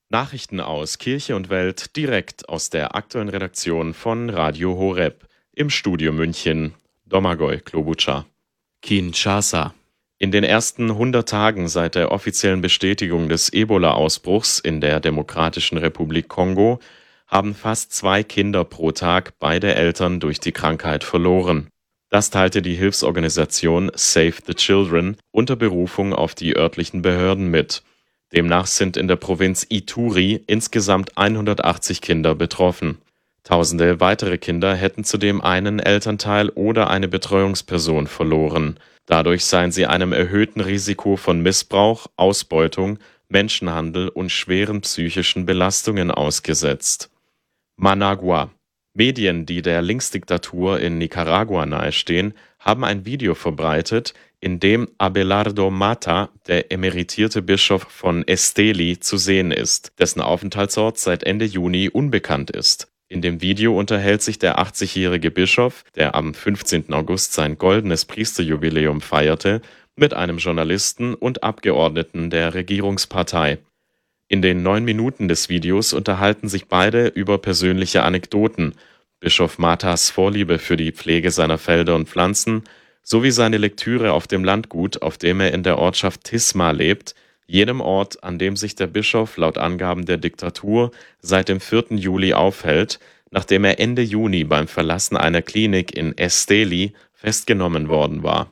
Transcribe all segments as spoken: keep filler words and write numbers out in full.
Nachrichten aus Kirche und Welt direkt aus der aktuellen Redaktion von Radio Horeb. Im Studio München, Domagoj Klobuchar. Kinshasa. In den ersten hundert Tagen seit der offiziellen Bestätigung des Ebola-Ausbruchs in der Demokratischen Republik Kongo haben fast zwei Kinder pro Tag beide Eltern durch die Krankheit verloren. Das teilte die Hilfsorganisation Save the Children unter Berufung auf die örtlichen Behörden mit. Demnach sind in der Provinz Ituri insgesamt hundertachtzig Kinder betroffen. Tausende weitere Kinder hätten zudem einen Elternteil oder eine Betreuungsperson verloren. Dadurch seien sie einem erhöhten Risiko von Missbrauch, Ausbeutung, Menschenhandel und schweren psychischen Belastungen ausgesetzt. Managua. Medien, die der Linksdiktatur in Nicaragua nahestehen, haben ein Video verbreitet, in dem Abelardo Mata, der emeritierte Bischof von Esteli, zu sehen ist, dessen Aufenthaltsort seit Ende Juni unbekannt ist. In dem Video unterhält sich der achtzigjährige Bischof, der am fünfzehnten August sein goldenes Priesterjubiläum feierte, mit einem Journalisten und Abgeordneten der Regierungspartei. In den neun Minuten des Videos unterhalten sich beide über persönliche Anekdoten, Bischof Matas Vorliebe für die Pflege seiner Felder und Pflanzen, sowie seine Lektüre auf dem Landgut, auf dem er in der Ortschaft Tisma lebt, jenem Ort, an dem sich der Bischof laut Angaben der Diktatur seit dem vierten Juli aufhält, nachdem er Ende Juni beim Verlassen einer Klinik in Esteli festgenommen worden war.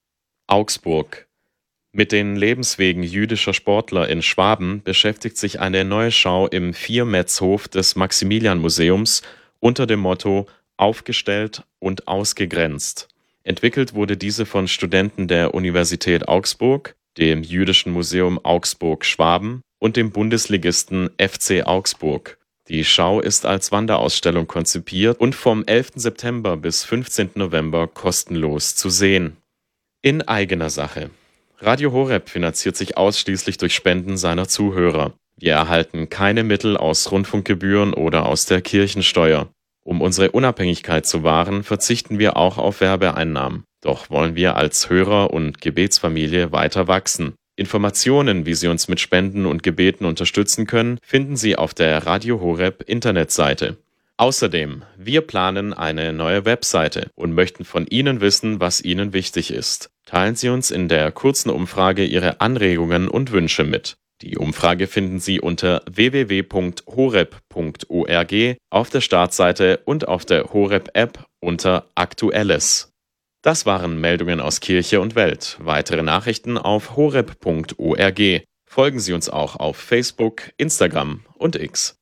Augsburg. Mit den Lebenswegen jüdischer Sportler in Schwaben beschäftigt sich eine neue Schau im Viermetzhof des Maximilian-Museums unter dem Motto »Aufgestellt und ausgegrenzt«. Entwickelt wurde diese von Studenten der Universität Augsburg, dem Jüdischen Museum Augsburg-Schwaben und dem Bundesligisten F C Augsburg. Die Schau ist als Wanderausstellung konzipiert und vom elften September bis fünfzehnten November kostenlos zu sehen. In eigener Sache. Radio Horeb finanziert sich ausschließlich durch Spenden seiner Zuhörer. Wir erhalten keine Mittel aus Rundfunkgebühren oder aus der Kirchensteuer. Um unsere Unabhängigkeit zu wahren, verzichten wir auch auf Werbeeinnahmen. Doch wollen wir als Hörer und Gebetsfamilie weiter wachsen. Informationen, wie Sie uns mit Spenden und Gebeten unterstützen können, finden Sie auf der Radio Horeb Internetseite. Außerdem, wir planen eine neue Webseite und möchten von Ihnen wissen, was Ihnen wichtig ist. Teilen Sie uns in der kurzen Umfrage Ihre Anregungen und Wünsche mit. Die Umfrage finden Sie unter w w w punkt horeb punkt org auf der Startseite und auf der Horeb-App unter Aktuelles. Das waren Meldungen aus Kirche und Welt. Weitere Nachrichten auf horeb punkt org. Folgen Sie uns auch auf Facebook, Instagram und X.